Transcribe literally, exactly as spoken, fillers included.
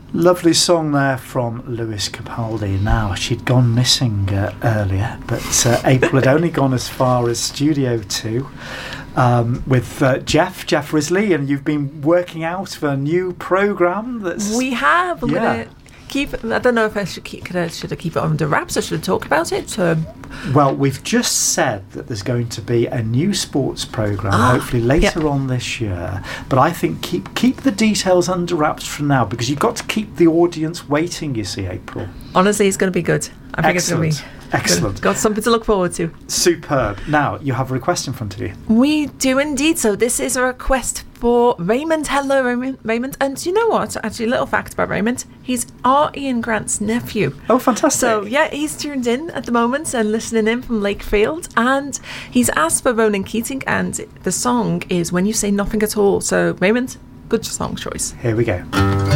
Lovely song there from Lewis Capaldi. Now, she'd gone missing uh, earlier, but uh, April had only gone as far as Studio two um, with uh, Jeff, Jeff Risley, and you've been working out for a new programme that's... We have. I'm yeah. going to keep it... I don't know if I should keep, could I, should I keep it under wraps or should I talk about it? Um, well, we've just said that there's going to be a new sports programme, ah, hopefully later yeah. on this year. But I think keep keep the details under wraps for now, because you've got to keep the audience waiting, you see, April. Honestly, it's going to be good. I think Excellent. it's going to be... Excellent. Got something to look forward to. Superb. Now, you have a request in front of you. We do indeed. So this is a request for Raymond. Hello, Raymond. Raymond. And you know what? Actually, a little fact about Raymond. He's our Ian Grant's nephew. Oh, fantastic. So, yeah, he's tuned in at the moment and listening in from Lakefield. And he's asked for Ronan Keating. And the song is When You Say Nothing at All. So, Raymond, good song choice. Here we go.